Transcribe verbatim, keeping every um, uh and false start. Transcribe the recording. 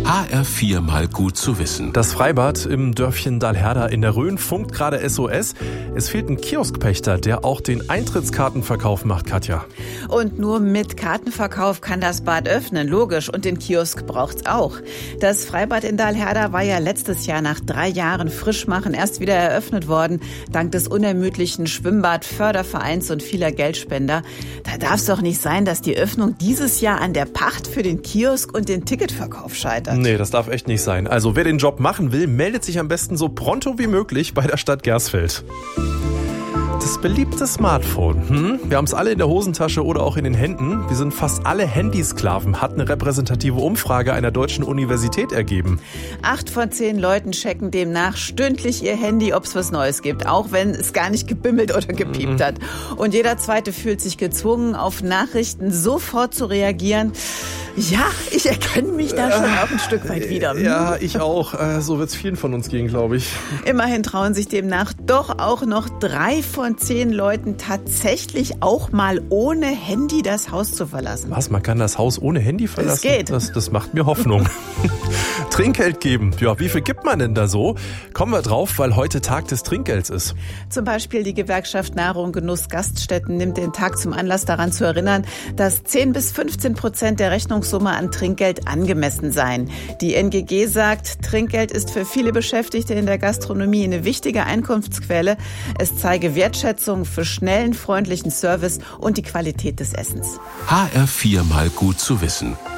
H R vier mal gut zu wissen. Das Freibad im Dörfchen Dahlherda in der Rhön funkt gerade S O S. Es fehlt ein Kioskpächter, der auch den Eintrittskartenverkauf macht, Katja. Und nur mit Kartenverkauf kann das Bad öffnen, logisch. Und den Kiosk braucht's auch. Das Freibad in Dahlherda war ja letztes Jahr nach drei Jahren Frischmachen erst wieder eröffnet worden, dank des unermüdlichen Schwimmbadfördervereins und vieler Geldspender. Da darf es doch nicht sein, dass die Öffnung dieses Jahr an der Pacht für den Kiosk und den Ticketverkauf scheitert. Nee, das darf echt nicht sein. Also wer den Job machen will, meldet sich am besten so pronto wie möglich bei der Stadt Gersfeld. Das beliebte Smartphone. Hm? Wir haben es alle in der Hosentasche oder auch in den Händen. Wir sind fast alle Handysklaven, hat eine repräsentative Umfrage einer deutschen Universität ergeben. Acht von zehn Leuten checken demnach stündlich ihr Handy, ob es was Neues gibt, auch wenn es gar nicht gebimmelt oder gepiept mhm. hat. Und jeder Zweite fühlt sich gezwungen, auf Nachrichten sofort zu reagieren. Ja, ich erkenne mich da schon auch ein Stück weit wieder. Ja, ich auch. So wird es vielen von uns gehen, glaube ich. Immerhin trauen sich demnach doch auch noch drei von zehn Leuten tatsächlich auch mal ohne Handy das Haus zu verlassen. Was, man kann das Haus ohne Handy verlassen? Es geht. Das, das macht mir Hoffnung. Trinkgeld geben. Ja, wie viel gibt man denn da so? Kommen wir drauf, weil heute Tag des Trinkgelds ist. Zum Beispiel die Gewerkschaft Nahrung, Genuss, Gaststätten nimmt den Tag zum Anlass, daran zu erinnern, dass zehn bis fünfzehn Prozent der Rechnungssumme an Trinkgeld angemessen seien. Die N G G sagt, Trinkgeld ist für viele Beschäftigte in der Gastronomie eine wichtige Einkunftsquelle. Es zeige Wertschätzung für schnellen, freundlichen Service und die Qualität des Essens. H R vier mal gut zu wissen.